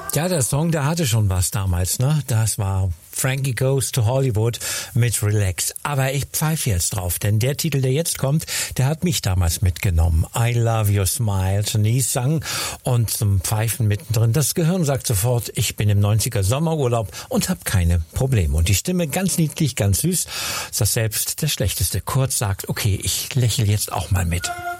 Ja, der Song, der hatte schon was damals, ne? Das war Frankie Goes to Hollywood mit Relax. Aber ich pfeife jetzt drauf, denn der Titel, der jetzt kommt, der hat mich damals mitgenommen. I Love Your Smile. Denise sang und zum Pfeifen mittendrin. Das Gehirn sagt sofort, ich bin im 90er Sommerurlaub und habe keine Probleme. Und die Stimme ganz niedlich, ganz süß, dass selbst der schlechteste Kurt sagt, okay, ich lächle jetzt auch mal mit.